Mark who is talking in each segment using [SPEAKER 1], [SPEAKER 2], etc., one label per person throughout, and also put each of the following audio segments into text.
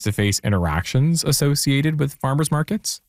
[SPEAKER 1] face-to-face interactions associated with farmers markets?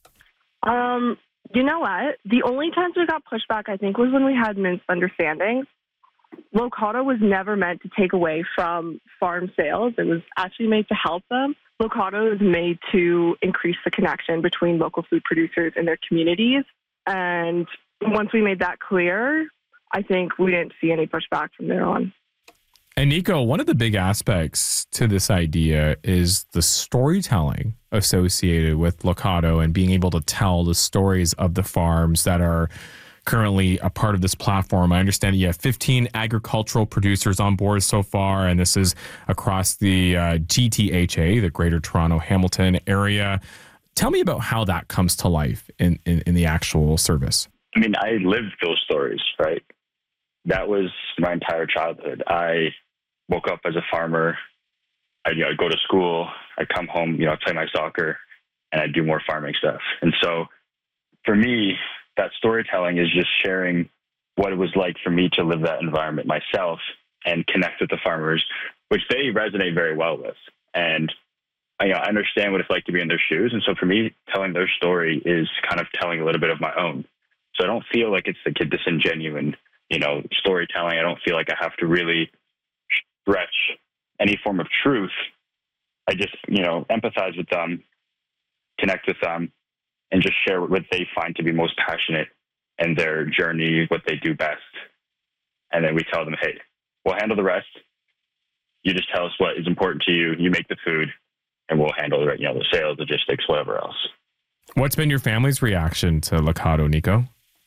[SPEAKER 2] You know what? The only times we got pushback, I think, was when we had misunderstandings. Locado was never meant to take away from farm sales. It was actually made to help them. Locado is made to increase the connection between local food producers and their communities. And once we made that clear, I think we didn't see any pushback from there on.
[SPEAKER 1] And Nico, one of the big aspects to this idea is the storytelling associated with Locado and being able to tell the stories of the farms that are currently a part of this platform. I understand that you have 15 agricultural producers on board so far, and this is across the GTHA, the Greater Toronto Hamilton area. Tell me about how that comes to life in the actual service.
[SPEAKER 3] I mean, I lived those stories, right? That was my entire childhood. I woke up as a farmer. I'd go to school. I'd come home, I'd play my soccer, and I'd do more farming stuff. And so for me, that storytelling is just sharing what it was like for me to live that environment myself and connect with the farmers, which they resonate very well with. And I understand what it's like to be in their shoes. And so for me, telling their story is kind of telling a little bit of my own. So I don't feel like it's like a disingenuine, storytelling. I don't feel like I have to really stretch any form of truth. I just, empathize with them, connect with them, and just share what they find to be most passionate in their journey, what they do best. And then we tell them, hey, we'll handle the rest. You just tell us what is important to you. You make the food, and we'll handle the sales, logistics, whatever else.
[SPEAKER 1] What's been your family's reaction to Locado, Nico?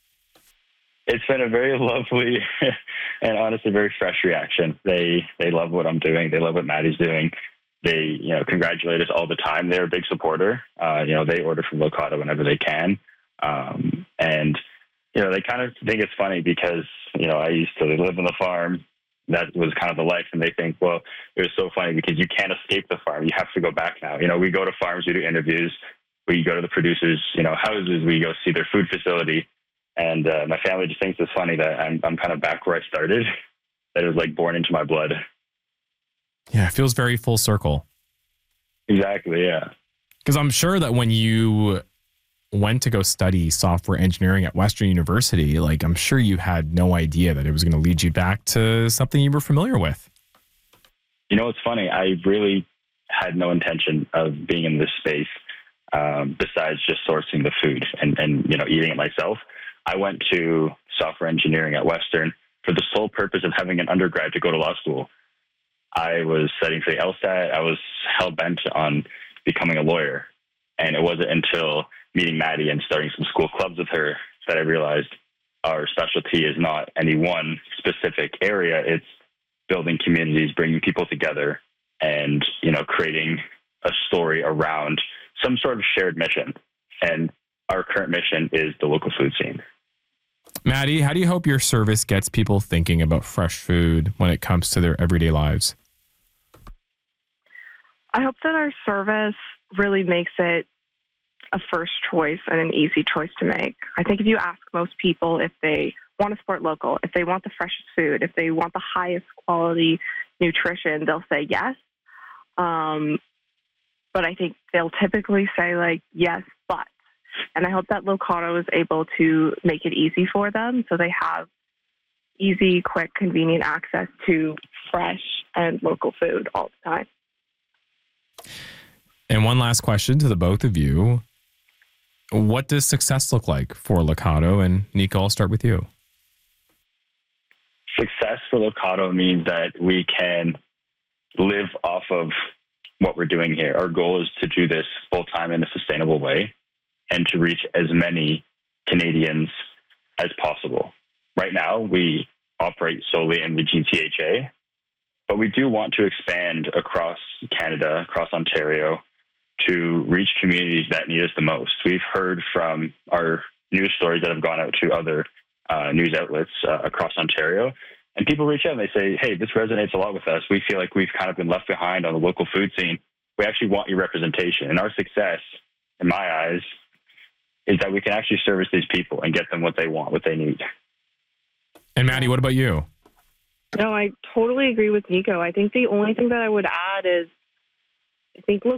[SPEAKER 3] It's been a very lovely and honestly very fresh reaction. They love what I'm doing. They love what Maddie's doing. They congratulate us all the time. They're a big supporter. They order from Locado whenever they can, and they kind of think it's funny because I used to live on the farm. That was kind of the life, and they think, well, it was so funny because you can't escape the farm. You have to go back now. We go to farms, we do interviews, we go to the producers, houses, we go see their food facility. And my family just thinks it's funny that I'm kind of back where I started, that it was like born into my blood.
[SPEAKER 1] Yeah, it feels very full circle.
[SPEAKER 3] Exactly, yeah.
[SPEAKER 1] Because I'm sure that when you went to go study software engineering at Western University, I'm sure you had no idea that it was going to lead you back to something you were familiar with.
[SPEAKER 3] It's funny. I really had no intention of being in this space besides just sourcing the food and eating it myself. I went to software engineering at Western for the sole purpose of having an undergrad to go to law school. I was studying for the LSAT. I was hell-bent on becoming a lawyer. And it wasn't until meeting Maddie and starting some school clubs with her that I realized our specialty is not any one specific area. It's building communities, bringing people together, and, creating a story around some sort of shared mission. And our current mission is the local food scene.
[SPEAKER 1] Maddie, how do you hope your service gets people thinking about fresh food when it comes to their everyday lives?
[SPEAKER 2] I hope that our service really makes it a first choice and an easy choice to make. I think if you ask most people if they want to support local, if they want the freshest food, if they want the highest quality nutrition, they'll say yes. But I think they'll typically say yes, but. And I hope that Locado is able to make it easy for them so they have easy, quick, convenient access to fresh and local food all the time.
[SPEAKER 1] And one last question to the both of you. What does success look like for Locado? And Nico, I'll start with you.
[SPEAKER 3] Success for Locado means that we can live off of what we're doing here. Our goal is to do this full time in a sustainable way and to reach as many Canadians as possible. Right now, we operate solely in the GTHA, but we do want to expand across Canada, across Ontario, to reach communities that need us the most. We've heard from our news stories that have gone out to other news outlets across Ontario, and people reach out and they say, hey, this resonates a lot with us. We feel like we've kind of been left behind on the local food scene. We actually want your representation. And our success, in my eyes, is that we can actually service these people and get them what they want, what they need.
[SPEAKER 1] And Maddie, what about you?
[SPEAKER 2] No, I totally agree with Nico. I think the only thing that I would add is I think